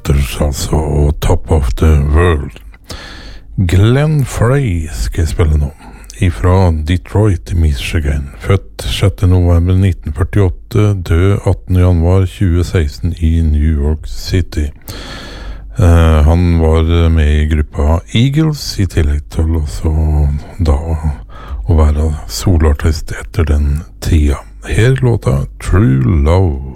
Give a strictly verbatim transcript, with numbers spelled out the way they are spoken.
Beatles altså, og Top of the World. Glenn Frey skal jeg spille nå, ifra Detroit, Michigan. Født sjette november nitten førtiåtte, død attende januar tjue seksten i New York City. Uh, han var med i gruppa Eagles, i tillegg til også da å være solartist etter den tida. Her låta True Love.